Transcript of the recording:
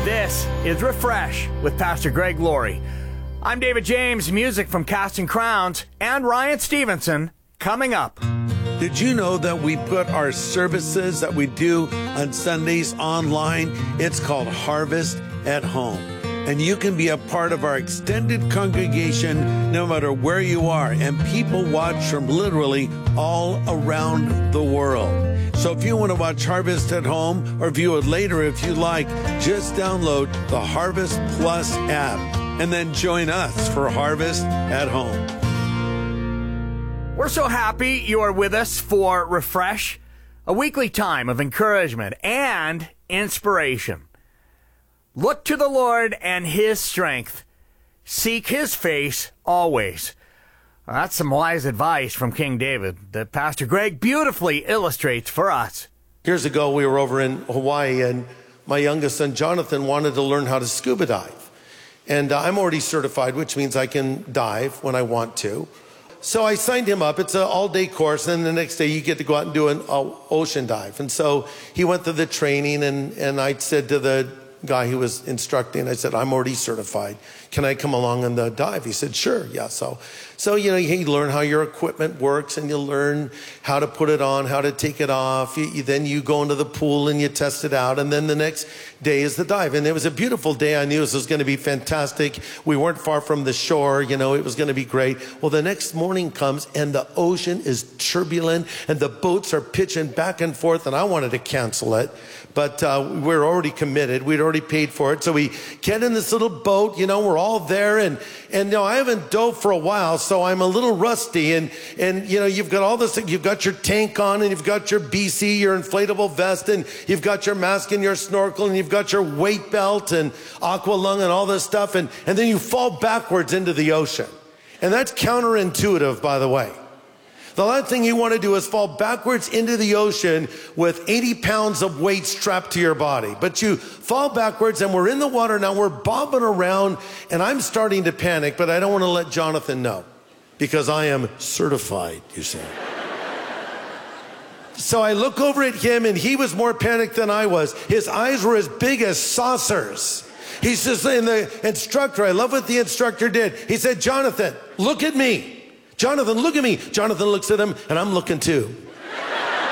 This is Refresh with Pastor Greg Laurie. I'm David James, music from Casting Crowns, and Ryan Stevenson coming up. Did you know that we put our services that we do on Sundays online? It's called Harvest at Home. And you can be a part of our extended congregation no matter where you are. And people watch from literally all around the world. So if you want to watch Harvest at Home or view it later if you like, just download the Harvest Plus app and then join us for Harvest at Home. We're so happy you are with us for Refresh, a weekly time of encouragement and inspiration. Look to the Lord and His strength. Seek His face always. Well, that's some wise advice from King David that Pastor Greg beautifully illustrates for us. Years ago, we were over in Hawaii, and my youngest son, Jonathan, wanted to learn how to scuba dive. And I'm already certified, which means I can dive when I want to. So I signed him up. It's an all-day course, and the next day you get to go out and do an ocean dive. And so he went through the training, and I said to the guy who was instructing, I said, I'm already certified. Can I come along on the dive? He said, sure, yeah. So you learn how your equipment works, and you learn how to put it on, how to take it off. Then you go into the pool and you test it out, and then the next day is the dive. And it was a beautiful day. I knew this was going to be fantastic. We weren't far from the shore. It was going to be great. Well, the next morning comes, and the ocean is turbulent, and the boats are pitching back and forth, and I wanted to cancel it. But we're already committed. We'd already paid for it. So we get in this little boat, we're all there. And I haven't dove for a while, so I'm a little rusty. And you've got all this, you've got your tank on, and you've got your BC, your inflatable vest, and you've got your mask and your snorkel, and you've got your weight belt and aqua lung and all this stuff. And then you fall backwards into the ocean. And that's counterintuitive, by the way. The last thing you want to do is fall backwards into the ocean with 80 pounds of weight strapped to your body. But you fall backwards, and we're in the water now. We're bobbing around, and I'm starting to panic, but I don't want to let Jonathan know because I am certified, you see. So I look over at him, and he was more panicked than I was. His eyes were as big as saucers. He says, and the instructor, I love what the instructor did. He said, Jonathan, look at me. Jonathan, look at me. Jonathan looks at him, and I'm looking too.